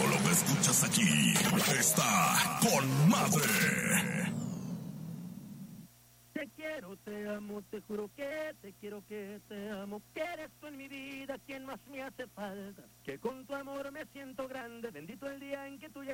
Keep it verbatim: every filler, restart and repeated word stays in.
Todo lo que escuchas aquí está con madre. Te quiero, te amo, te juro que te quiero, que te amo, que eres tú en mi vida quien más me hace falta, que con tu amor me siento grande, bendito el día en que tú llegas.